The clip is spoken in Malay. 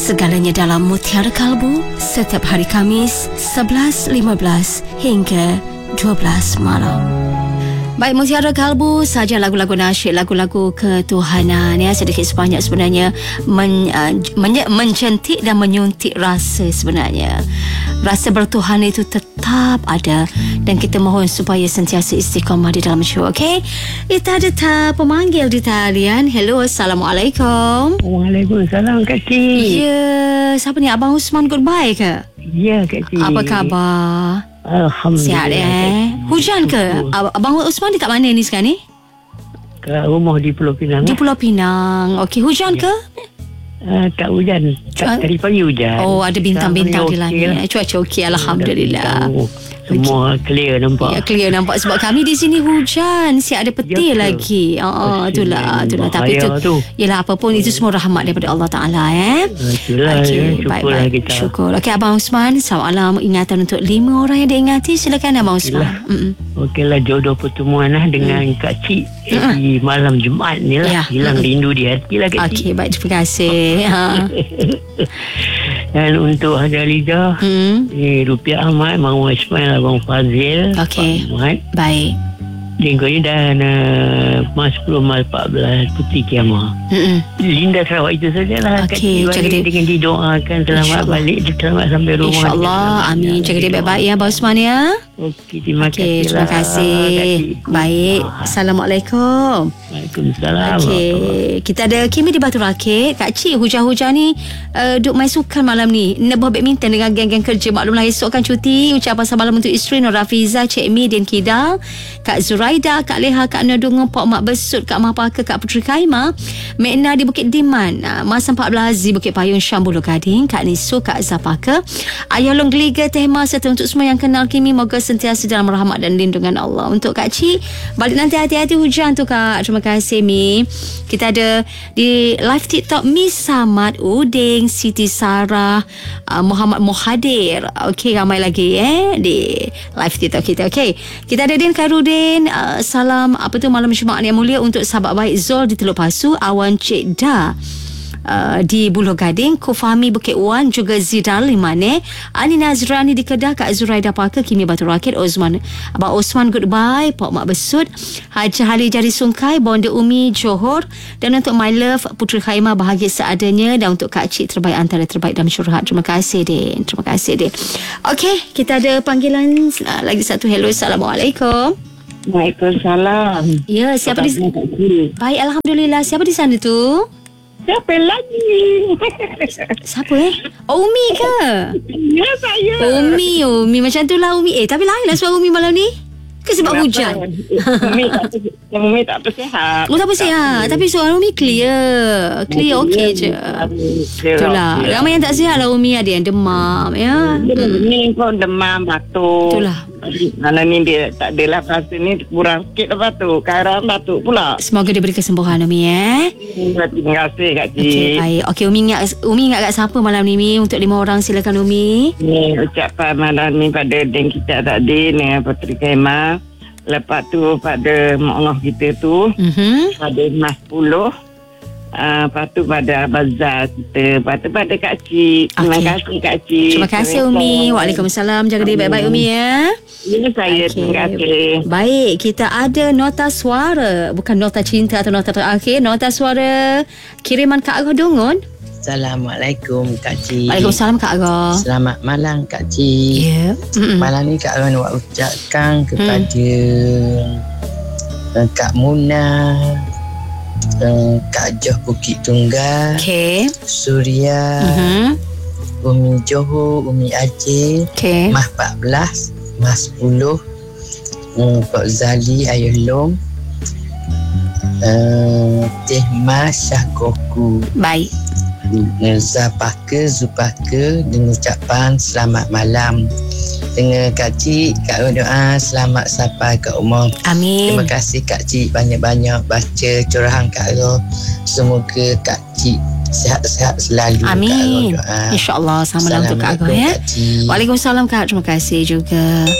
Segalanya dalam Mutiara Kalbu setiap hari Khamis 11.15 hingga 12 malam. Baik, Mutiara Kalbu saja lagu-lagu nasyid, lagu-lagu ketuhanan ya, sedikit sebanyak sebenarnya mencentik dan menyuntik rasa sebenarnya. Rasa bertuhan itu tetap ada dan kita mohon supaya sentiasa istiqamah di dalam show. Okey, kita ada pemanggil di talian. Hello, Assalamualaikum. Waalaikumsalam Kak Cik. Ya, siapa ni? Abang Usman Goodbye ke? Ya Kak Cik. Apa khabar? Alhamdulillah. Sihat Hujan ke? Abang Usman dekat mana ni sekarang ni? Kat rumah di Pulau Pinang. Di Pulau Pinang. Okey, hujan ke? Tak hujan. Tadi pagi hujan. Oh, ada bintang-bintang di Sekarang langit. ni okey Cuaca okey, alhamdulillah. Semua clear nampak. Ya, clear nampak sebab kami di sini hujan, siap ada petir Ya ke? lagi. Itulah. Tapi itu yalah, apa pun itu semua rahmat daripada Allah Taala Itulah syukurlah kita. Syukur. Okey, Abang Usman, semalam ingatan untuk 5 orang yang diingati. Silakan Abang Usman. Okeylah, jodoh pertemuan dengan Kak Cik di malam Jumaat ni lah. Hilang rindu di hati lah Kak Cik. Okey, baik, terima kasih. Dan untuk Haji Aliza, Rupiah Ahmad, Mahu Ismail, Abang Fazil, Okey. Ahmad. Baik. Lingkau ni dan Mas 10 Mal 14 Putri Kiamah. Linda Sarawak itu sajalah. Okey, jaga dia dengan didoakan selamat balik, selamat sampai rumah. InsyaAllah, amin. Jaga dia baik-baik ya Abang Usman ya. Okey, terima kasih. Terima kasih. Baik, Assalamualaikum. Waalaikumsalam. Okey, kita ada Kimi di Batu Rakit. Kak Cik, hujan-hujan ni duk main sukan malam ni. Nebuh badminton dengan geng-geng kerja. Maklumlah esok kan cuti. Ucapan semalam untuk isteri Nur Rafiza, Cik Mi, Din Kidal, Kak Zuraida, Kak Leha, Kak Nodungo, Pak Mak Besut, Kak Mahpaka, Kak Puteri Kaima, Mekna di Bukit Diman, Mas 14 di Bukit Payung, Syam Bulu Gading, Kak Nisu, Kak Zapaka, Ayah Long Geliga, Tehma, serta untuk semua yang kenal Kimi, moga sentiasa dalam rahmat dan lindungan Allah. Untuk Kak Cik, balik nanti hati-hati hujan tu Kak. Terima kasih Mi. Kita ada di live TikTok Miss Samad Uding, Siti Sarah, Muhammad Mohadir. Okey, ramai lagi di live TikTok kita. Okey, kita ada Din Khairudin. Salam malam Jumaat yang mulia untuk sahabat baik Zul di Teluk Pasu, Awan Cik Da di Buloh Gading, Kufahmi Bukit Wan, juga Zidal Limane, Ani Nazrani di Kedah, Kak Zuraida Parker, Kimi Batu Rakit, Abang Osman Goodbye, Pak Mak Besut, Haji Halil Jari Sungkai, Bonda Umi Johor, dan untuk My Love Puteri Khaimah, bahagia seadanya, dan untuk Kak Cik terbaik antara terbaik dalam syurhat. Terima kasih Din. Terima kasih Din. Okey, kita ada panggilan lagi satu. Hello, Assalamualaikum. Waalaikumsalam. Ya, siapa di sana? Baik, alhamdulillah. Siapa di sana tu? Siapa lagi? Siapa Oh, Umi ke? Ya, saya. Umi macam tu lah Umi. Tapi lainlah suara Umi malam ni. Ke sebab hujan? Umi tak bersihat. Oh, tak bersihat. Tapi suara Umi clear. Clear okey je. Itulah. Ramai yang tak sihat lah Umi. Ada yang demam ya. Ni pun demam, batuk. Itulah. Mana ni dia tak adalah rasa ni kurang sikit lah batuk. Sekarang batuk pula. Semoga diberi kesembuhan Umi Terima kasih Kak Cik. Okey, baik. Okey, Umi ingat kat siapa malam ni Mi? Untuk 5 orang, silakan Umi. Ni ucapan malam ni pada Din kita tadi dengan Puteri Kaimah. Lepas tu pada mak Allah kita tu, pada Mas 10, lepas tu pada Abazal kita, lepas tu pada Kak Cik. Terima kasih Kak Cik. Terima kasih Umi. Waalaikumsalam. Jaga diri baik-baik Umi ya. Ya saya, terima kasih. Baik, kita ada nota suara. Bukan nota cinta atau nota terakhir. Nota suara kiriman Kak Agah Dungun. Assalamualaikum Kak Cik. Waalaikumsalam Kak Agah. Selamat malam Kak Cik. Ya. Malam ni Kak Agah nak ucapkan kepada Kak Muna, Kak Joh Bukit Tunggal, Suria, Umi Johor, Umi Aceh, Mas 14, Mas 10, Pak Zali, Ayah Long, Teh Mas Syahkoku. Baik. Zapaka, Zupaka, dengan ucapan selamat malam. Dengan Kak Cik, Kak doa selamat sampai ke umur. Amin. Terima kasih Kak Cik, banyak-banyak baca curahan Kak Ro. Semoga Kak Cik sihat-sihat selalu. Amin. InsyaAllah. Sama lah untuk Kak Ro ya. Waalaikumsalam Kak. Terima kasih juga.